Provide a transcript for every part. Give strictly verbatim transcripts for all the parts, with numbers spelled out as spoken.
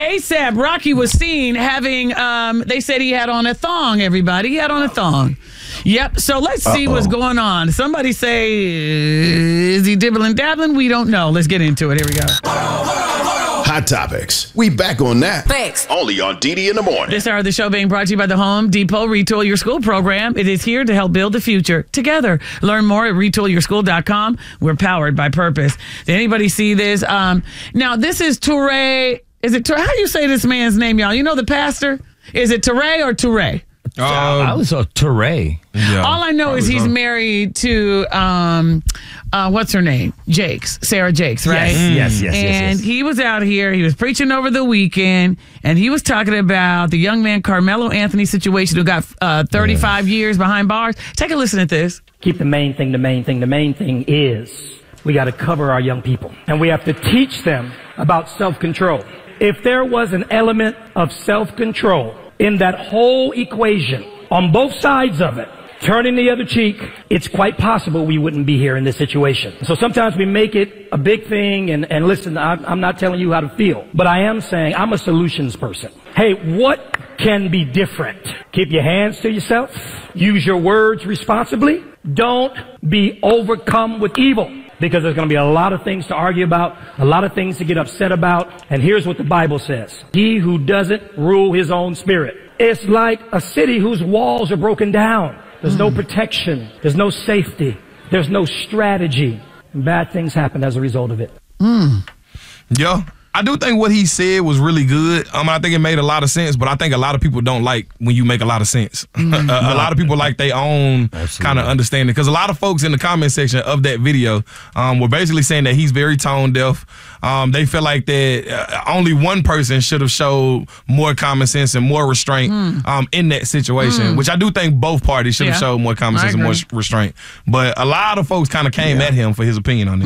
ASAP Rocky was seen having, um, they said he had on a thong, everybody. He had on a thong. Yep. So let's see Uh-oh. what's going on. Somebody say, is he dibbling dabbling? We don't know. Let's get into it. Here we go. Hot Topics. We back on that. Thanks. Only on D D in the morning. This hour of the show being brought to you by the Home Depot Retool Your School program. It is here to help build the future together. Learn more at retool your school dot com. We're powered by purpose. Did anybody see this? Um, now, this is Touré. Is it Touré? How do you say this man's name, y'all? You know the pastor? Is it Touré or Touré? Uh, I was a Touré. Yeah, all I know is he's on. married to, um, uh, what's her name? Jakes. Sarah Jakes, right? Yes, mm. yes, yes, And yes, yes. he was out here. He was preaching over the weekend, and he was talking about the young man Carmelo Anthony situation who got uh, thirty-five yeah. years behind bars. Take a listen at this. Keep the main thing the main thing. The main thing is we got to cover our young people, and we have to teach them about self-control. If there was an element of self-control in that whole equation, on both sides of it, turning the other cheek, it's quite possible we wouldn't be here in this situation. So sometimes we make it a big thing, and, and listen, I'm, I'm not telling you how to feel, but I am saying I'm a solutions person. Hey, what can be different? Keep your hands to yourself. Use your words responsibly. Don't be overcome with evil, because there's going to be a lot of things to argue about, a lot of things to get upset about. And here's what the Bible says. He who doesn't rule his own spirit. It's like a city whose walls are broken down. There's mm. no protection. There's no safety. There's no strategy. And bad things happen as a result of it. Mm. Yeah. I do think what he said was really good. Um, I think it made a lot of sense, but I think a lot of people don't like when you make a lot of sense. Mm-hmm. a, a lot of people like their own kind of understanding, because a lot of folks in the comment section of that video um, were basically saying that he's very tone deaf. Um, they feel like that uh, only one person should have showed more common sense and more restraint mm. um, in that situation, mm. which I do think both parties should have yeah. showed more common sense and more restraint. But a lot of folks kind of came yeah. at him for his opinion on it.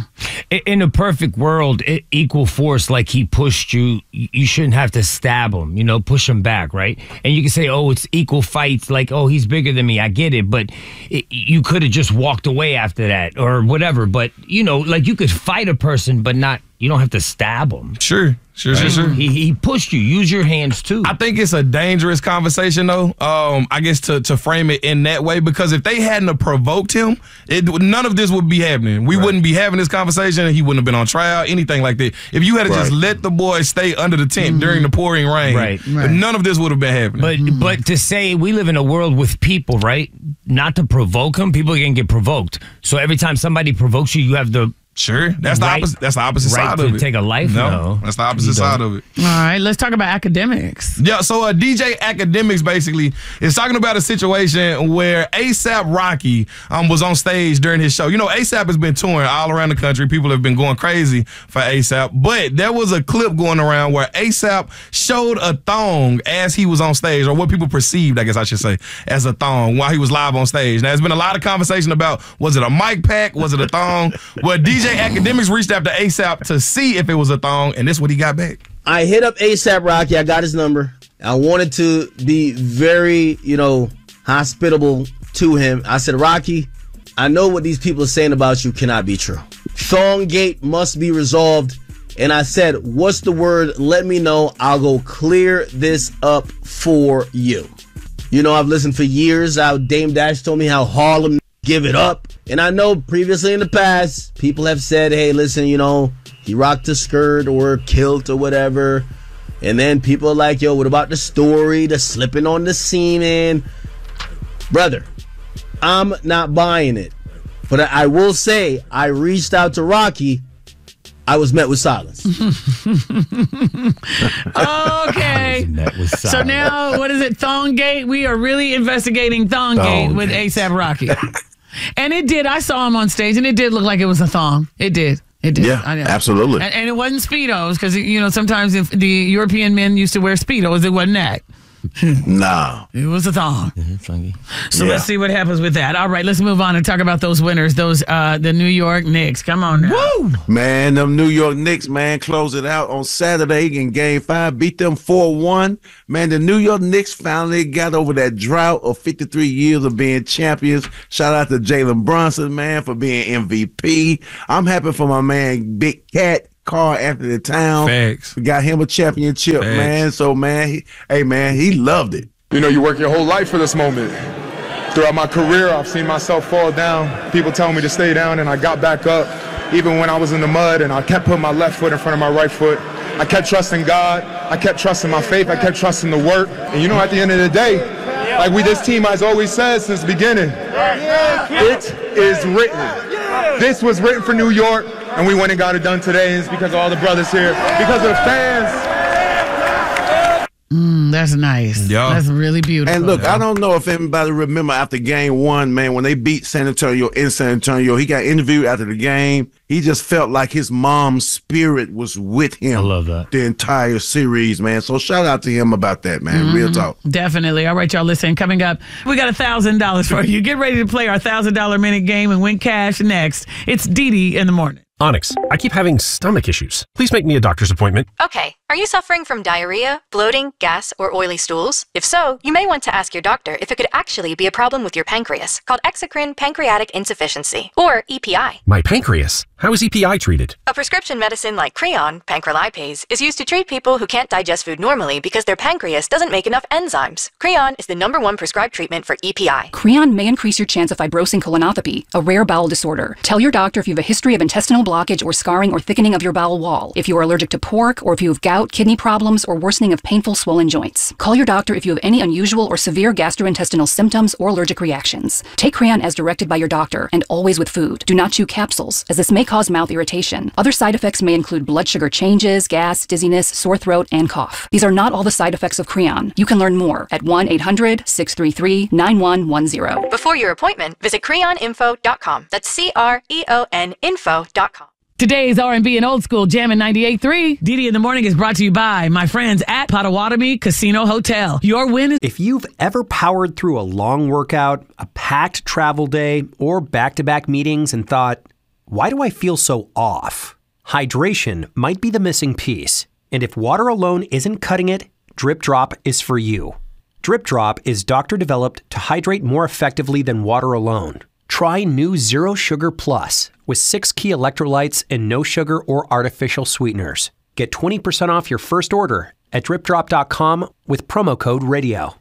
Mm. In a perfect world, equal force, like he pushed you, you shouldn't have to stab him, you know, push him back, right? And you can say, oh, it's equal fights, like, oh, he's bigger than me. I get it, but it, you could have just walked away after that or whatever. But, you know, like you could fight a person, but not, you don't have to stab them. Sure, sure, right? sure, sure. He, he pushed you. Use your hands, too. I think it's a dangerous conversation, though, um, I guess, to, to frame it in that way, because if they hadn't have provoked him, it, none of this would be happening. We right. wouldn't be having this conversation. He wouldn't have been on trial, anything like that. If you had right. just let the boy stay under the tent mm-hmm. during the pouring rain, right. Right. none of this would have been happening. But, mm-hmm. but to say we live in a world with people, right, not to provoke them, people are going to get provoked. So every time somebody provokes you, you have the Sure, that's the right, opposite. That's the opposite right side to of it. Take a life. No, no, that's the opposite side of it. All right, let's talk about academics. Yeah, so uh, D J Academics basically is talking about a situation where ASAP Rocky um, was on stage during his show. You know, ASAP has been touring all around the country. People have been going crazy for ASAP, but there was a clip going around where ASAP showed a thong as he was on stage, or what people perceived, I guess I should say, as a thong while he was live on stage. Now, there's been a lot of conversation about, was it a mic pack? Was it a thong? Well, D J Academics reached out to ASAP to see if it was a thong, and this is what he got back. I hit up ASAP Rocky. I got his number. I wanted to be very, you know, hospitable to him. I said, Rocky, I know what these people are saying about you cannot be true. Thonggate must be resolved. And I said, what's the word? Let me know. I'll go clear this up for you. You know, I've listened for years how Dame Dash told me how Harlem give it up. And I know previously in the past, people have said, hey, listen, you know, he rocked a skirt or a kilt or whatever. And then people are like, yo, what about the story, the slipping on the semen? Brother, I'm not buying it. But I will say, I reached out to Rocky. I was met with silence. Okay. Met with silence. So now, what is it, Thonggate? We are really investigating Thonggate Thong with ASAP Rocky. And it did. I saw him on stage, and it did look like it was a thong. It did. It did. Yeah, I know. absolutely. And, and it wasn't Speedos, because, you know, sometimes if the European men used to wear Speedos, it wasn't that. No. It was a thong. Mm-hmm. So yeah. let's see what happens with that. All right, let's move on and talk about those winners, those uh, the New York Knicks. Come on now. Woo! Man, them New York Knicks, man, closed it out on Saturday in game five, beat them four one. Man, the New York Knicks finally got over that drought of fifty-three years of being champions. Shout out to Jalen Brunson, man, for being M V P. I'm happy for my man, Big Cat. Carl Anthony Towns. Facts. We got him a championship, Facts. man. So, man, he, hey, man, he loved it. You know, you work your whole life for this moment. Throughout my career, I've seen myself fall down. People telling me to stay down, and I got back up. Even when I was in the mud, and I kept putting my left foot in front of my right foot. I kept trusting God. I kept trusting my faith. I kept trusting the work. And you know, at the end of the day, like we, this team has always said since the beginning, it is written. This was written for New York, and we went and got it done today. And it's because of all the brothers here, because of the fans. Mm, that's nice. Yeah. That's really beautiful. And look, I don't know if anybody remember after game one, man, when they beat San Antonio in San Antonio, he got interviewed after the game. He just felt like his mom's spirit was with him. I love that. The entire series, man. So shout out to him about that, man. Mm-hmm. Real talk. Definitely. All right, y'all, listen, coming up, we got one thousand dollars for you. Get ready to play our one thousand dollars minute game and win cash next. It's Dee Dee in the morning. Onyx, I keep having stomach issues. Please make me a doctor's appointment. Okay, are you suffering from diarrhea, bloating, gas, or oily stools? If so, you may want to ask your doctor if it could actually be a problem with your pancreas, called exocrine pancreatic insufficiency, or E P I. My pancreas? How is E P I treated? A prescription medicine like Creon, pancrelipase, is used to treat people who can't digest food normally because their pancreas doesn't make enough enzymes. Creon is the number one prescribed treatment for E P I. Creon may increase your chance of fibrosing colonopathy, a rare bowel disorder. Tell your doctor if you have a history of intestinal blockage or scarring or thickening of your bowel wall, if you are allergic to pork, or if you have gout, kidney problems, or worsening of painful swollen joints. Call your doctor if you have any unusual or severe gastrointestinal symptoms or allergic reactions. Take Creon as directed by your doctor, and always with food. Do not chew capsules, as this may cause mouth irritation. Other side effects may include blood sugar changes, gas, dizziness, sore throat, and cough. These are not all the side effects of Creon. You can learn more at one eight hundred, six three three, nine one one zero. Before your appointment, visit creon info dot com. That's C R E O N info dot com. Today's R and B and Old School Jammin' ninety-eight point three. Dee Dee in the Morning is brought to you by my friends at Potawatomi Casino Hotel. Your win is... If you've ever powered through a long workout, a packed travel day, or back-to-back meetings and thought, why do I feel so off? Hydration might be the missing piece. And if water alone isn't cutting it, Drip Drop is for you. Drip Drop is doctor-developed to hydrate more effectively than water alone. Try new Zero Sugar Plus with six key electrolytes and no sugar or artificial sweeteners. Get twenty percent off your first order at drip drop dot com with promo code radio.